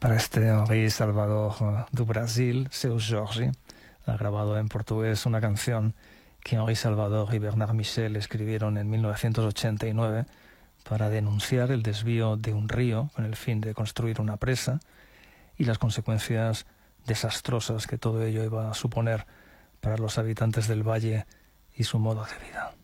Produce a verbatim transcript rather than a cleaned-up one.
para este Henri Salvador do Brasil, Seu Jorge, ha grabado en portugués una canción que Henri Salvador y Bernard Michel escribieron en mil novecientos ochenta y nueve para denunciar el desvío de un río con el fin de construir una presa y las consecuencias desastrosas que todo ello iba a suponer para los habitantes del valle y su modo de vida.